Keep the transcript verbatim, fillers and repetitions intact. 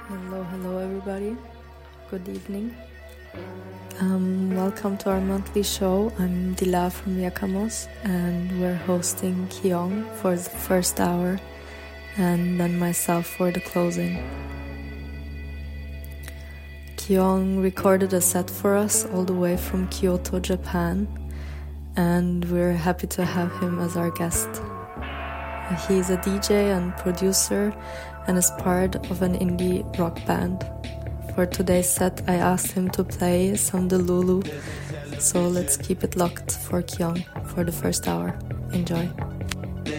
Hello, hello everybody. Good evening. Um, welcome to our monthly show. I'm Dila from Yakamos and we're hosting Kyung for the first hour and then myself for the closing. Kyung recorded a set for us all the way from Kyoto, Japan, and we're happy to have him as our guest. He's a D J and producer and is part of an indie rock band. For today's set, I asked him to play some Delulu, so let's keep it locked for Kyung for the first hour. Enjoy.